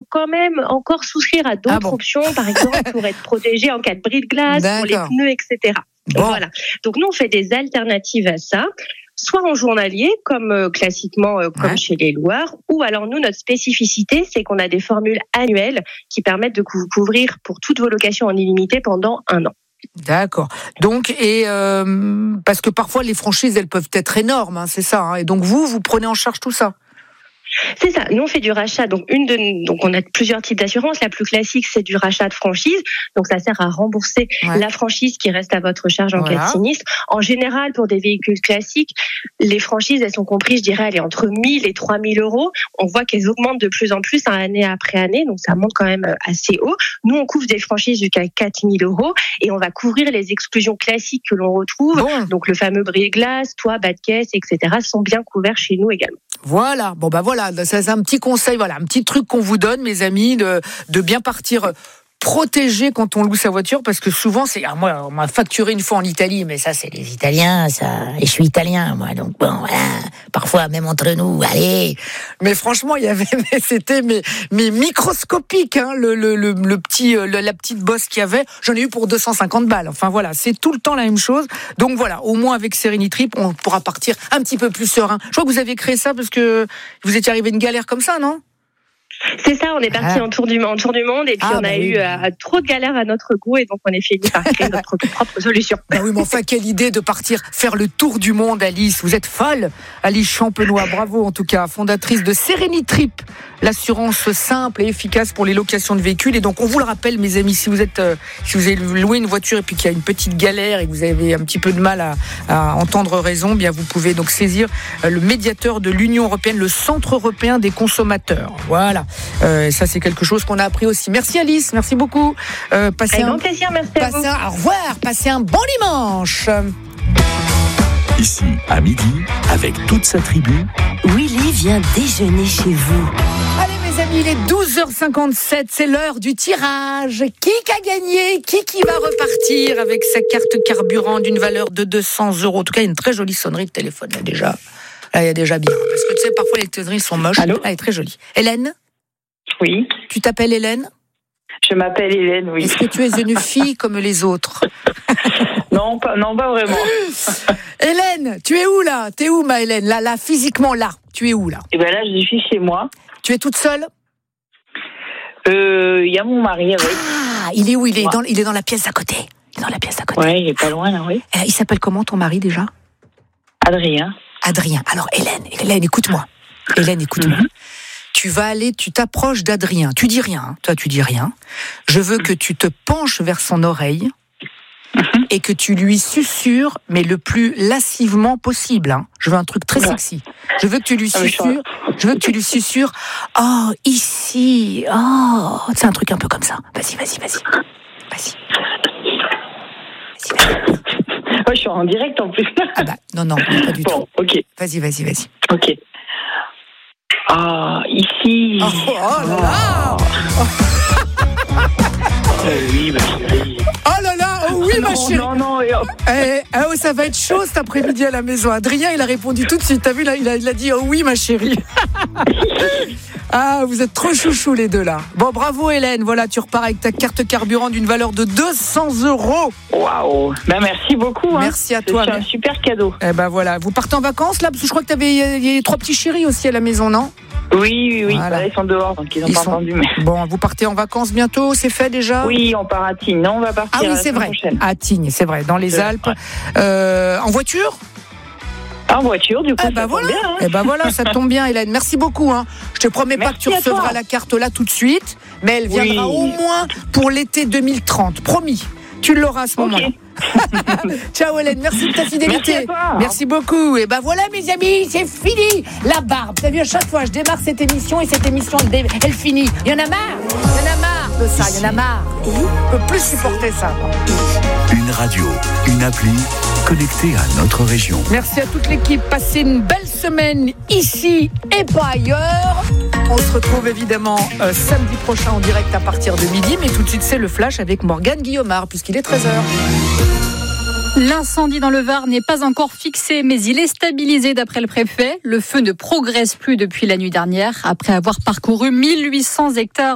quand même encore souscrire à d'autres options, par exemple pour être protégé en cas de bris de glace, pour les pneus, etc. Voilà. Donc nous, on fait des alternatives à ça. Soit en journalier, comme classiquement, comme chez les loueurs, ou alors nous, notre spécificité, c'est qu'on a des formules annuelles qui permettent de vous couvrir pour toutes vos locations en illimité pendant 1 an. D'accord. Donc, parce que parfois les franchises, elles peuvent être énormes, c'est ça. Et donc vous prenez en charge tout ça. C'est ça. Nous, on fait du rachat. Donc on a plusieurs types d'assurances. La plus classique, c'est du rachat de franchise. Donc, ça sert à rembourser la franchise qui reste à votre charge en cas de sinistre. En général, pour des véhicules classiques, les franchises, elles sont comprises, je dirais, entre 1 000 et 3 000 euros. On voit qu'elles augmentent de plus en plus année après année. Donc, ça monte quand même assez haut. Nous, on couvre des franchises jusqu'à 4 000 euros et on va couvrir les exclusions classiques que l'on retrouve. Donc, le fameux bris-glace, toit, bas de caisse, etc. sont bien couverts chez nous également. Voilà. Bon, voilà. Ça, c'est un petit conseil, un petit truc qu'on vous donne, mes amis, de bien partir protégé quand on loue sa voiture, parce que souvent, moi, on m'a facturé une fois en Italie, mais ça, c'est les Italiens, ça. Et je suis italien, moi, donc bon, voilà. Parfois, même entre nous, allez. Mais franchement, c'était microscopique, le petit, la petite bosse qu'il y avait. J'en ai eu pour 250 balles. Enfin, voilà, c'est tout le temps la même chose. Donc voilà, au moins avec Serenitrip, on pourra partir un petit peu plus serein. Je crois que vous avez créé ça parce que vous étiez arrivé à une galère comme ça, non? C'est ça, on est parti en tour du monde et puis on a eu trop de galères à notre goût et donc on est fini par créer notre propre solution. Oui, mais enfin, quelle idée de partir faire le tour du monde, Alice. Vous êtes folle, Alice Champenois. Bravo en tout cas, fondatrice de Serenitrip, l'assurance simple et efficace pour les locations de véhicules. Et donc on vous le rappelle, mes amis, si vous avez loué une voiture et puis qu'il y a une petite galère et que vous avez un petit peu de mal à entendre raison, bien vous pouvez donc saisir le médiateur de l'Union européenne, le Centre européen des consommateurs. Voilà. Ça c'est quelque chose qu'on a appris aussi. Merci Alice, merci beaucoup. Avec grand plaisir, merci à vous. Au revoir, passez un bon dimanche. Ici, à midi, avec toute sa tribu, Willy vient déjeuner chez vous. Allez mes amis, il est 12h57, c'est l'heure du tirage. Qui a gagné? Qui va repartir avec sa carte carburant d'une valeur de 200 €? En tout cas, il y a une très jolie sonnerie de téléphone là déjà. Là, il y a déjà bien. Parce que tu sais, parfois les sonneries sont moches. Allô? Elle est très jolie. Hélène? Oui. Tu t'appelles Hélène? Je m'appelle Hélène, oui. Est-ce que tu es une fille comme les autres? Non, pas vraiment. Hélène, tu es où là? T'es où ma Hélène? Là, physiquement là. Tu es où là? Et ben là, je suis chez moi. Tu es toute seule? Il y a mon mari avec. Ah, il est où? Il est dans la pièce à côté. Il est dans la pièce à côté. Ouais, il est pas loin là, oui. Il s'appelle comment ton mari déjà? Adrien. Alors Hélène, écoute-moi. Mm-hmm. Tu vas aller, tu t'approches d'Adrien. Tu dis rien, toi tu dis rien. Je veux que tu te penches vers son oreille et que tu lui susurres, mais le plus lascivement possible. Je veux un truc très sexy. Je veux que tu lui susurres. Oh, ici. Oh, c'est un truc un peu comme ça. Vas-y. Oh, je suis en direct en plus. Ah bah, non, pas du tout. Ok. Vas-y. Ok. Ah, ici. Oh là là. Oui, ma chérie. Oh là là, oui, ma chérie. Non. Ça va être chaud cet après-midi à la maison. Adrien, il a répondu tout de suite. T'as vu, là, il a dit, oh oui, ma chérie. Ah, vous êtes trop chouchous les deux là. Bon, bravo Hélène. Voilà, tu repars avec ta carte carburant d'une valeur de 200 €. Waouh. Ben, merci beaucoup. Merci à toi. C'est un super cadeau. Eh ben voilà, vous partez en vacances là? Parce que je crois que il y a 3 petits chéris aussi à la maison, non? Oui. Voilà. Ils sont dehors, donc ils n'ont pas entendu. Mais... Bon, vous partez en vacances bientôt, c'est fait déjà? Oui, on part à Tignes. Non, on va partir la semaine prochaine. À Tignes, c'est vrai, dans les Alpes. En voiture? En voiture, du coup. Ça tombe bien, voilà, ça tombe bien, Hélène. Merci beaucoup. Je te promets pas que tu recevras la carte là tout de suite, mais elle viendra au moins pour l'été 2030. Promis. Tu l'auras à ce moment-là. Ciao Hélène, merci de ta fidélité. Merci beaucoup. Et voilà mes amis, c'est fini. La barbe. T'as vu, à chaque fois je démarre cette émission et cette émission elle finit. Il y en a marre de ça, il y en a marre. Je peux plus supporter ça. Une radio, une appli connectée à notre région. Merci à toute l'équipe. Passez une belle semaine ici et pas ailleurs. On se retrouve évidemment samedi prochain en direct à partir de midi. Mais tout de suite, c'est le flash avec Morgane Guillaumard puisqu'il est 13h. L'incendie dans le Var n'est pas encore fixé, mais il est stabilisé d'après le préfet. Le feu ne progresse plus depuis la nuit dernière, après avoir parcouru 1800 hectares